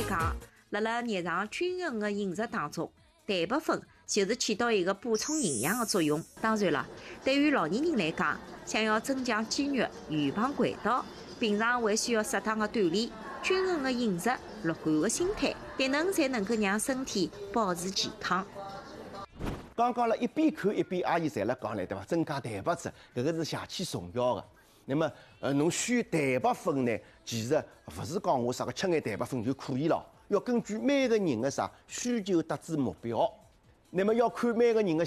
讲，辣日常均衡的饮食当中，蛋白粉就是起到一个补充营养的作用。当然了，对于老年人来讲，想要增强肌肉、预防溃倒，平常还需要适当的锻炼、均衡的饮食、乐观的心态，迭能才能够让身体保持健康。 刚刚了一边看一边阿姨侪辣讲了，对伐？增加蛋白质，搿个是邪气重要的。那么，侬选蛋白粉呢，其实勿是讲我啥个吃眼蛋白粉就可以了，要根据每个人的需求达至目标。那么要看每个人的